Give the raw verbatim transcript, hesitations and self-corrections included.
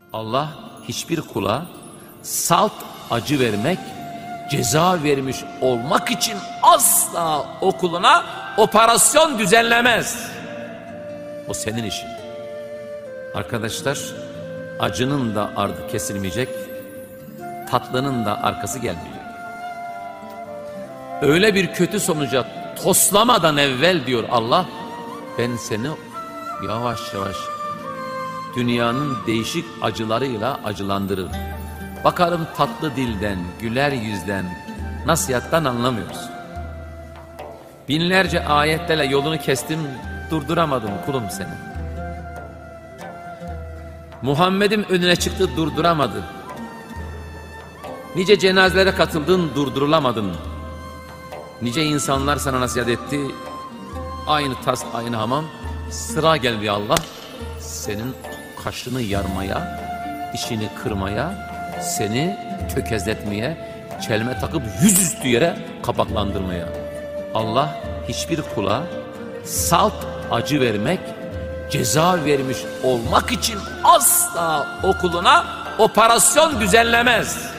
Allah hiçbir kula salt acı vermek, ceza vermiş olmak için asla o kuluna operasyon düzenlemez. O senin işin. Arkadaşlar, acının da ardı kesilmeyecek, tatlının da arkası gelmeyecek. Öyle bir kötü sonuca toslamadan evvel diyor Allah, ben seni yavaş yavaş dünyanın değişik acılarıyla acılandırır. Bakarım tatlı dilden, güler yüzden, nasihattan anlamıyoruz. Binlerce ayetlerle yolunu kestim, durduramadım kulum seni. Muhammed'im önüne çıktı, durduramadı. Nice cenazelere katıldın, durdurulamadın. Nice insanlar sana nasihat etti, aynı tas, aynı hamam. Sıra geldi Allah, senin kaşını yarmaya, dişini kırmaya, seni tökezletmeye, çelme takıp yüzüstü yere kapaklandırmaya. Allah hiçbir kula salt acı vermek, ceza vermiş olmak için asla o kuluna operasyon düzenlemez.